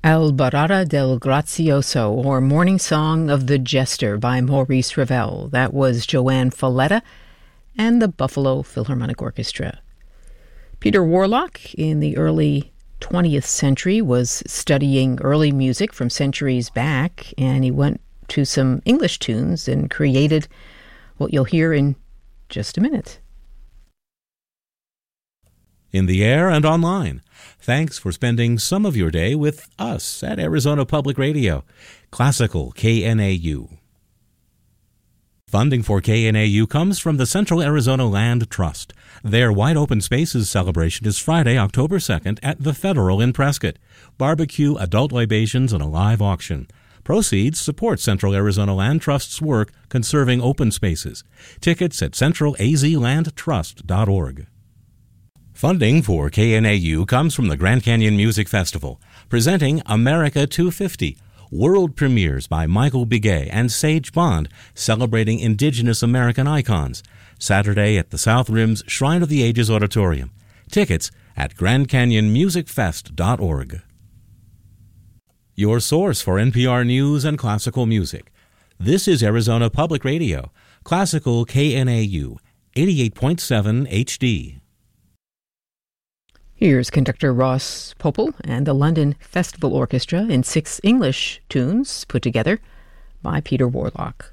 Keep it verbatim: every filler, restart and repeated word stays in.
Albarada del Grazioso, or Morning Song of the Jester by Maurice Ravel. That was Joanne Falletta and the Buffalo Philharmonic Orchestra. Peter Warlock, in the early twentieth century, was studying early music from centuries back, and he went to some English tunes and created what you'll hear in just a minute. In the air and online. Thanks for spending some of your day with us at Arizona Public Radio, Classical K N A U. Funding for K N A U comes from the Central Arizona Land Trust. Their Wide Open Spaces celebration is Friday, October second at the Federal in Prescott. Barbecue, adult libations, and a live auction. Proceeds support Central Arizona Land Trust's work conserving open spaces. Tickets at central a z land trust dot org. Funding for K N A U comes from the Grand Canyon Music Festival, presenting America two fifty, world premieres by Michael Biguet and Sage Bond, celebrating indigenous American icons. Saturday at the South Rim's Shrine of the Ages Auditorium. Tickets at grand canyon music fest dot org. Your source for N P R News and classical music. This is Arizona Public Radio, Classical K N A U, eighty-eight point seven H D. Here's conductor Ross Popel and the London Festival Orchestra in six English tunes put together by Peter Warlock.